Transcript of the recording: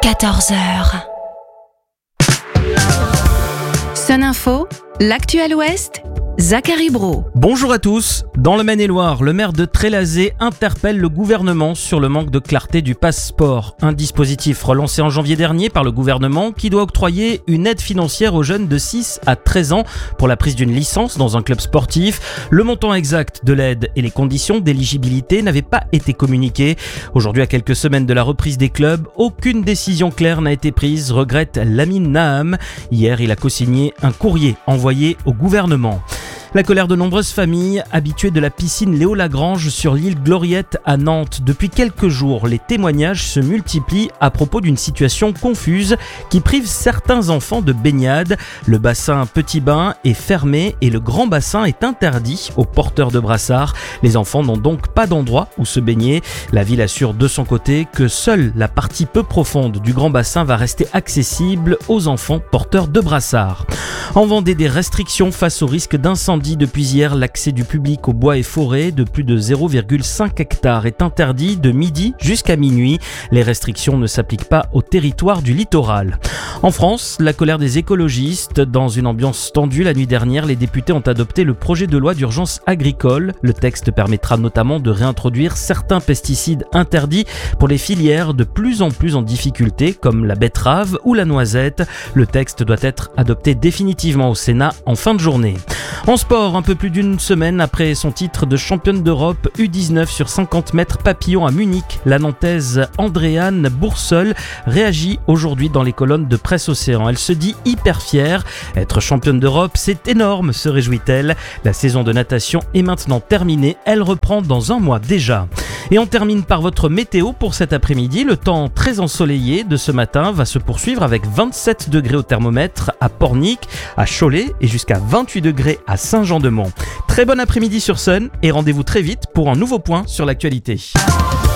14h. Sun Info, l'actu à l'Ouest, Zachary Brault. Bonjour à tous. Dans le Maine-et-Loire, le maire de Trélazé interpelle le gouvernement sur le manque de clarté du passeport. Un dispositif relancé en janvier dernier par le gouvernement qui doit octroyer une aide financière aux jeunes de 6 à 13 ans pour la prise d'une licence dans un club sportif. Le montant exact de l'aide et les conditions d'éligibilité n'avaient pas été communiqués. Aujourd'hui, à quelques semaines de la reprise des clubs, aucune décision claire n'a été prise, regrette Lamine Naham. Hier, il a co-signé un courrier envoyé au gouvernement. La colère de nombreuses familles habituées de la piscine Léo Lagrange sur l'île Gloriette à Nantes. Depuis quelques jours, les témoignages se multiplient à propos d'une situation confuse qui prive certains enfants de baignade. Le bassin Petit Bain est fermé et le grand bassin est interdit aux porteurs de brassards. Les enfants n'ont donc pas d'endroit où se baigner. La ville assure de son côté que seule la partie peu profonde du grand bassin va rester accessible aux enfants porteurs de brassards. En Vendée, des restrictions face au risque d'incendie. Depuis hier, l'accès du public aux bois et forêts de plus de 0,5 hectares est interdit de midi jusqu'à minuit. Les restrictions ne s'appliquent pas au territoire du littoral. En France, la colère des écologistes. Dans une ambiance tendue la nuit dernière, les députés ont adopté le projet de loi d'urgence agricole. Le texte permettra notamment de réintroduire certains pesticides interdits pour les filières de plus en plus en difficulté, comme la betterave ou la noisette. Le texte doit être adopté définitivement au Sénat en fin de journée. En sport, un peu plus d'une semaine après son titre de championne d'Europe U19 sur 50 mètres papillon à Munich, la Nantaise Andréane Boursol réagit aujourd'hui dans les colonnes de Presse Océan. Elle se dit hyper fière. Être championne d'Europe, c'est énorme, se réjouit-elle. La saison de natation est maintenant terminée. Elle reprend dans un mois déjà. Et on termine par votre météo pour cet après-midi. Le temps très ensoleillé de ce matin va se poursuivre avec 27 degrés au thermomètre à Pornic, à Cholet et jusqu'à 28 degrés à Saint-Jean-de-Mont. Très bon après-midi sur Sun et rendez-vous très vite pour un nouveau point sur l'actualité.